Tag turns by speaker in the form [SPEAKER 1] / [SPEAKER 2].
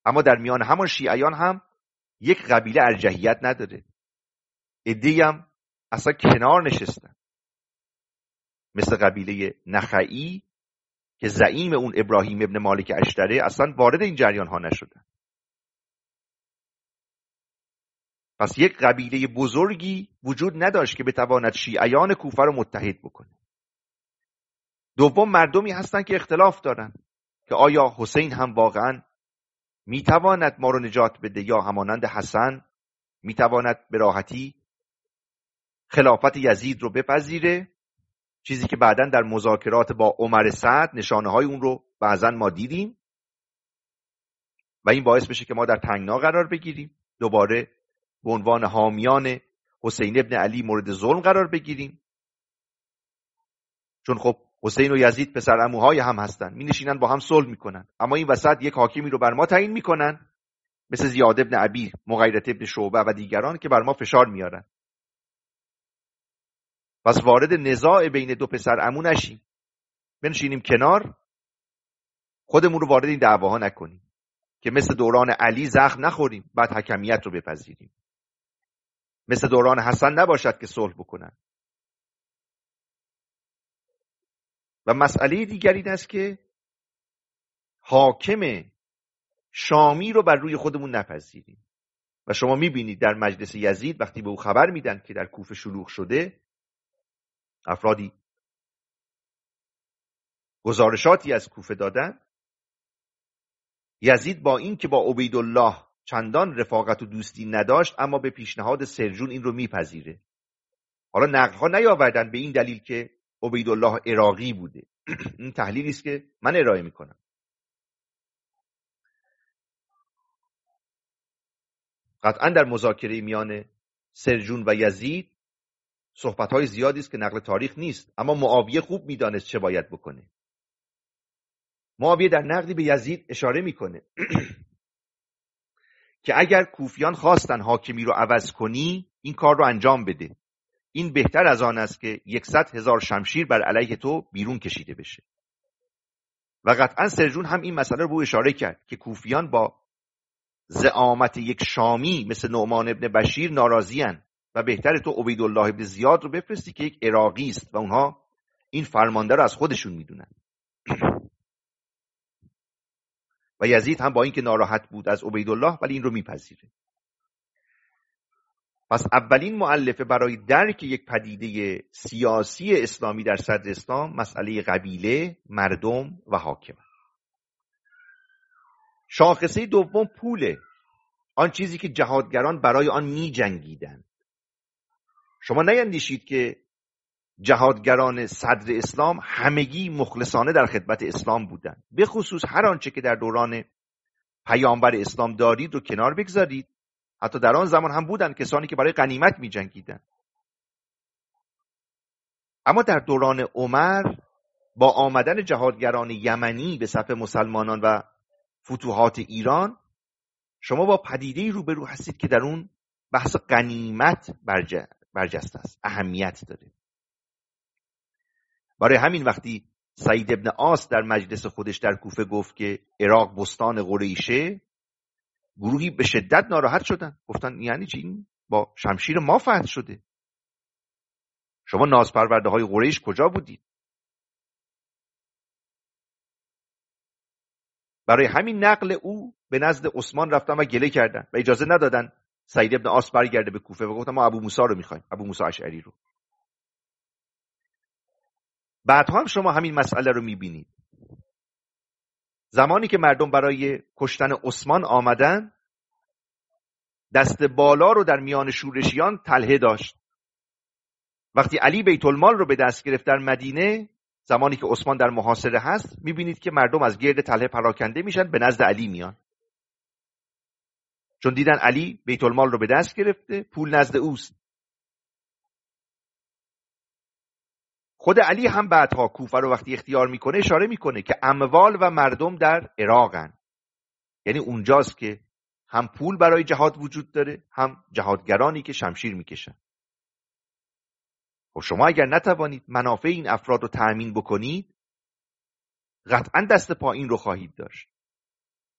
[SPEAKER 1] اما در میان همان شیعیان هم یک قبیله ارجحیت نداره، عده‌ای هم اصلا کنار نشستن، مثل قبیله نخعی که زعیم اون ابراهیم ابن مالک اشتره اصلا وارد این جریان ها نشدن. پس یک قبیله بزرگی وجود نداشت که بتواند شیعیان کوفه رو متحد بکنه. دوم، مردمی هستن که اختلاف دارن که آیا حسین هم واقعا میتواند ما رو نجات بده یا همانند حسن میتواند به راحتی خلافت یزید رو بپذیره، چیزی که بعداً در مذاکرات با عمر سعد نشانه های اون رو بعضاً ما دیدیم و این باعث بشه که ما در تنگنا قرار بگیریم، دوباره به عنوان حامیان حسین ابن علی مورد ظلم قرار بگیریم، چون خب حسین و یزید پسر عموهای هم هستن، می نشینن با هم صلح میکنن، اما این وسط یک حاکمی رو بر ما تعیین میکنن مثل زیاد ابن ابی، مغیرة ابن شعبه و دیگران که بر ما فشار میارن. پس وارد نزاع بین دو پسر عمو نشیم، بنشینیم کنار، خودمون رو وارد این دعواها نکنیم که مثل دوران علی زخم نخوریم بعد حکمیت رو بپذیریم، مثل دوران حسن نباشد که صلح بکنن. و مسئله دیگری این است که حاکم شامی رو بر روی خودمون نپذیریم. و شما میبینید در مجلس یزید وقتی به او خبر میدن که در کوفه شلوغ شده، افرادی گزارشاتی از کوفه دادن، یزید با این که با عبیدالله چندان رفاقت و دوستی نداشت اما به پیشنهاد سرجون این رو میپذیره. حالا نقل‌ها نیاوردن به این دلیل که عبیدالله عراقی بوده. این تحلیلی است که من ارائه میکنم. قطعا در مذاکره میان سرجون و یزید صحبت‌های زیادی است که نقل تاریخ نیست، اما معاویه خوب میدانست چه باید بکنه. معاویه در نقدی به یزید اشاره میکنه که اگر کوفیان خواستن حاکمی رو عوض کنی این کار رو انجام بده، این بهتر از آن است که 100,000 شمشیر بر علیه تو بیرون کشیده بشه. و قطعا سرجون هم این مسئله رو اشاره کرد که کوفیان با زعامت یک شامی مثل نعمان ابن بشیر ناراضی‌اند و بهتره تو عبیدالله ابن زیاد رو بفرستی که یک عراقی است و اونها این فرمانده رو از خودشون میدونن. و یزید هم با اینکه ناراحت بود از عبیدالله ولی این رو میپذیره. پس اولین مؤلفه برای درک یک پدیده سیاسی اسلامی در صدر اسلام مسئله قبیله، مردم و حاکم. شاخصه دوم پوله، آن چیزی که جهادگران برای آن می جنگیدن. شما نیندیشید که جهادگران صدر اسلام همگی مخلصانه در خدمت اسلام بودند. به خصوص هر آنچه که در دوران پیامبر اسلام دارید رو کنار بگذارید، حتی در آن زمان هم بودند کسانی که برای غنیمت می جنگیدن. اما در دوران عمر با آمدن جهادگران یمنی به صف مسلمانان و فتوحات ایران شما با پدیده‌ای روبرو هستید که در اون بحث غنیمت برجسته است، اهمیت داره. برای همین وقتی سعید ابن عاص در مجلس خودش در کوفه گفت که عراق بستان قریشه، گروهی به شدت ناراحت شدن، گفتن یعنی چی؟ این با شمشیر ما فتح شده، شما نازپرورده های قریش کجا بودید؟ برای همین نقل او به نزد عثمان رفتن و گله کردن و اجازه ندادن سعید ابن عاص برگرده به کوفه و گفتن ما ابو موسی رو میخوایم، ابو موسی اشعری رو. بعدها هم شما همین مسئله رو میبینید. زمانی که مردم برای کشتن عثمان آمدن، دست بالا رو در میان شورشیان طلحه داشت. وقتی علی بیت المال رو به دست گرفت در مدینه، زمانی که عثمان در محاصره هست، میبینید که مردم از گرد طلحه پراکنده میشن، به نزد علی میان، چون دیدن علی بیت المال رو به دست گرفته، پول نزد اوست. خود علی هم بعدها کوفه رو وقتی اختیار میکنه اشاره میکنه که اموال و مردم در عراقن، یعنی اونجاست که هم پول برای جهاد وجود داره، هم جهادگرانی که شمشیر میکشن. و شما اگر نتوانید منافع این افراد رو تأمین بکنید، قطعا دست پایین رو خواهید داشت.